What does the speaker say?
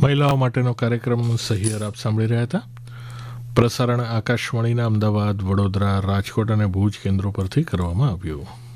મહિલાઓ માટેનો કાર્યક્રમ સહિયર આપ સાંભળી રહ્યા હતા. પ્રસારણ આકાશવાણીના અમદાવાદ, વડોદરા, રાજકોટ અને ભુજ કેન્દ્રો પરથી કરવામાં આવ્યું.